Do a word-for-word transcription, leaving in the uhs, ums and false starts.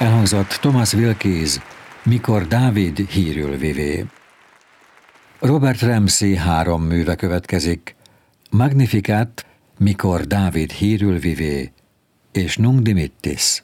Elhangzott Thomas Wilkes, Mikor Dávid hírül vivé. Robert Ramsay három műve következik, Magnificat, Mikor Dávid hírül vivé, és Nunc Dimittis.